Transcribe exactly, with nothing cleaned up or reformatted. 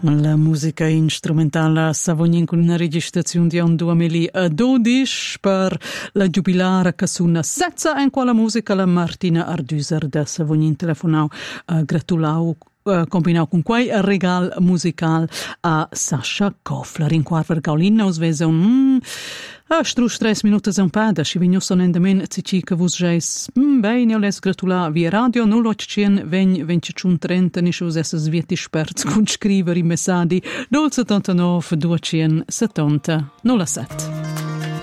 La musica instrumentale Savognin con una registrazione di un duemiladodici per la giubilare che suona Sezza in quella musica la Martina Arduser da Savognin telefonau uh, gratulau uh, combinau con quei regal musical a Sascha Kofler in quarver Gaulina us vese un mm, a strus tres minutos un pada si vigno sonendamen cici che vos jeis mm, bene io les gratula via radio null ottcien vegn venticinque trenta ni us esses vieti sperts con scrivere i messaggi nol settantanove duecento settanta nolla sette.